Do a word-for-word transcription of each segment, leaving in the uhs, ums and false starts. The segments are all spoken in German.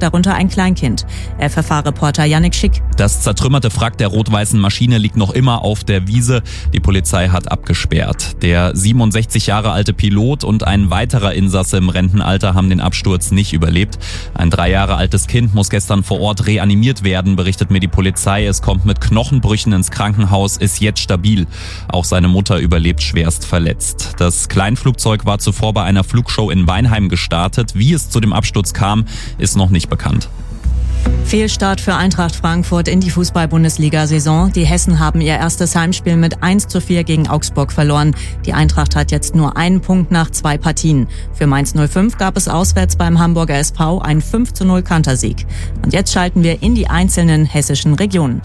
darunter ein Kleinkind. F F H-Reporter Yannick Schick. Das zertrümmerte Wrack der rot-weißen Maschine liegt noch immer auf der Wiese. Die Polizei hat abgesperrt. Der siebenundsechzig Jahre alte Pilot und ein weiterer Insasse im Rentenalter haben den Absturz nicht überlebt. Ein drei Jahre altes Kind muss gestern vor Ort reanimiert werden, berichtet mir die Polizei. Es kommt mit Knochenbrüchen ins Krankenhaus, ist jetzt stabil. Auch seine Mutter überlebt schwerst verletzt. Das Kleinflugzeug war zuvor bei einer Flugshow in Weinheim gestartet. Wie es zu dem Absturz kam, ist noch nicht bekannt. Fehlstart für Eintracht Frankfurt in die Fußball-Bundesliga-Saison. Die Hessen haben ihr erstes Heimspiel mit eins zu vier gegen Augsburg verloren. Die Eintracht hat jetzt nur einen Punkt nach zwei Partien. Für Mainz null fünf gab es auswärts beim Hamburger S V einen fünf zu null Kantersieg. Und jetzt schalten wir in die einzelnen hessischen Regionen.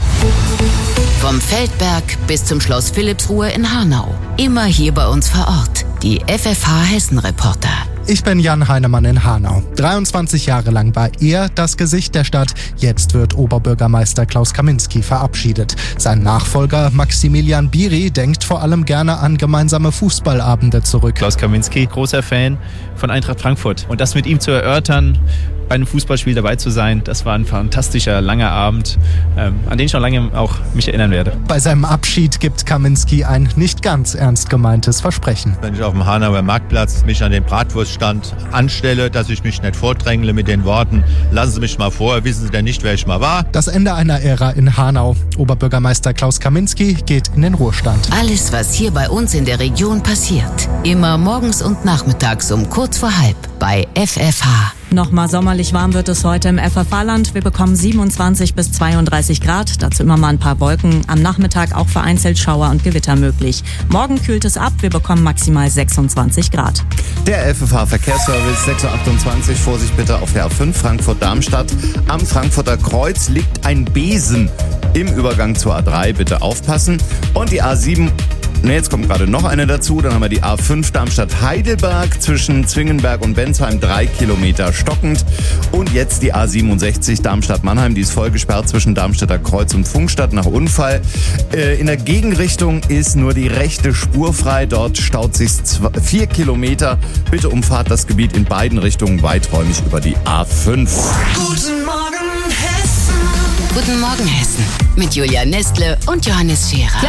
Vom Feldberg bis zum Schloss Philippsruhe in Hanau. Immer hier bei uns vor Ort. Die F F H-Hessen-Reporter. Ich bin Jan Heinemann in Hanau. dreiundzwanzig Jahre lang war er das Gesicht der Stadt. Jetzt wird Oberbürgermeister Klaus Kaminski verabschiedet. Sein Nachfolger Maximilian Biri denkt vor allem gerne an gemeinsame Fußballabende zurück. Klaus Kaminski, großer Fan von Eintracht Frankfurt. Und das mit ihm zu erörtern, bei einem Fußballspiel dabei zu sein, das war ein fantastischer, langer Abend, ähm, an den ich noch lange auch mich erinnern werde. Bei seinem Abschied gibt Kaminski ein nicht ganz ernst gemeintes Versprechen. Wenn ich auf dem Hanauer Marktplatz mich an den Bratwurststand anstelle, dass ich mich nicht vordrängle mit den Worten, lassen Sie mich mal vor, wissen Sie denn nicht, wer ich mal war? Das Ende einer Ära in Hanau. Oberbürgermeister Klaus Kaminski geht in den Ruhestand. Alles, was hier bei uns in der Region passiert. Immer morgens und nachmittags um kurz vor halb bei F F H. Nochmal sommerlich warm wird es heute im F F H-Land. Wir bekommen siebenundzwanzig bis zweiunddreißig Grad. Dazu immer mal ein paar Wolken. Am Nachmittag auch vereinzelt Schauer und Gewitter möglich. Morgen kühlt es ab. Wir bekommen maximal sechsundzwanzig Grad. Der F F H-Verkehrsservice sechs Uhr achtundzwanzig. Vorsicht bitte auf der A fünf Frankfurt-Darmstadt. Am Frankfurter Kreuz liegt ein Besen im Übergang zur A drei. Bitte aufpassen. Und die A sieben... Ne, jetzt kommt gerade noch eine dazu. Dann haben wir die A fünf Darmstadt-Heidelberg zwischen Zwingenberg und Bensheim, drei Kilometer stockend. Und jetzt die A siebenundsechzig Darmstadt-Mannheim, die ist voll gesperrt zwischen Darmstädter Kreuz und Funkstadt nach Unfall. Äh, in der Gegenrichtung ist nur die rechte Spur frei. Dort staut sich vier Kilometer. Bitte umfahrt das Gebiet in beiden Richtungen weiträumig über die A fünf. Guten Morgen Hessen. Guten Morgen Hessen. Mit Julia Nestle und Johannes Scherer.